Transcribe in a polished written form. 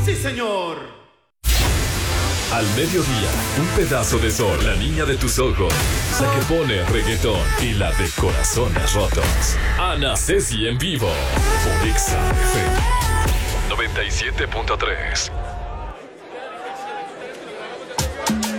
¡Sí, señor! Al mediodía, un pedazo de sol, la niña de tus ojos, la que pone reggaetón y la de corazones rotos. Ana Ceci en vivo por Exa FM 97.3.